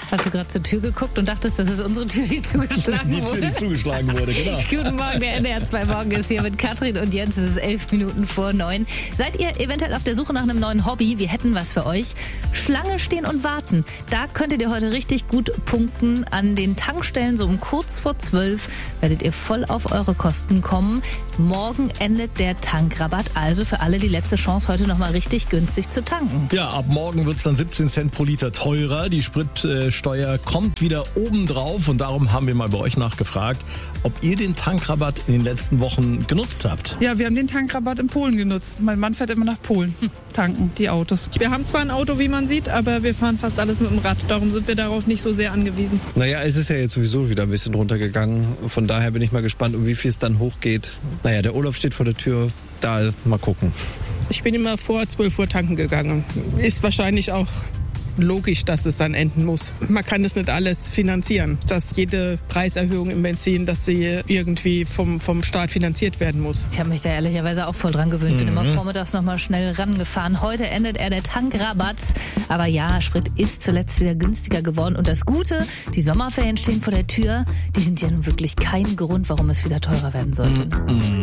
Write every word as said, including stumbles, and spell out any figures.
Hast du gerade zur Tür geguckt und dachtest, das ist unsere Tür, die zugeschlagen Die wurde? Tür, die zugeschlagen wurde, genau. Guten Morgen, der N D R zwei Morgen ist hier mit Katrin und Jens. Es ist elf Minuten vor neun. Seid ihr eventuell auf der Suche nach einem neuen Hobby? Wir hätten was für euch. Schlange stehen und warten. Da könntet ihr heute richtig gut punkten. An den Tankstellen so um kurz vor zwölf werdet ihr voll auf eure Kosten kommen. Morgen endet der Tankrabatt. Also für alle die letzte Chance, heute nochmal richtig günstig zu tanken. Ja, ab morgen wird es dann siebzehn Cent pro Liter teurer. Die Spritsteuer kommt wieder obendrauf und darum haben wir mal bei euch nachgefragt, ob ihr den Tankrabatt in den letzten Wochen genutzt habt. Ja, wir haben den Tankrabatt in Polen genutzt. Mein Mann fährt immer nach Polen tanken, die Autos. Wir haben zwar ein Auto, wie man sieht, aber wir fahren fast alles mit dem Rad. Darum sind wir darauf nicht so sehr angewiesen. Naja, es ist ja jetzt sowieso wieder ein bisschen runtergegangen. Von daher bin ich mal gespannt, um wie viel es dann hochgeht. Naja, der Urlaub steht vor der Tür. Da mal gucken. Ich bin immer vor zwölf Uhr tanken gegangen. Ist wahrscheinlich auch logisch, dass es dann enden muss. Man kann das nicht alles finanzieren, dass jede Preiserhöhung im Benzin, dass sie irgendwie vom, vom Staat finanziert werden muss. Ich habe mich da ehrlicherweise auch voll dran gewöhnt. Bin Mhm. immer vormittags nochmal schnell rangefahren. Heute endet er der Tankrabatt. Aber ja, Sprit ist zuletzt wieder günstiger geworden. Und das Gute, die Sommerferien stehen vor der Tür. Die sind ja nun wirklich kein Grund, warum es wieder teurer werden sollte. Mhm.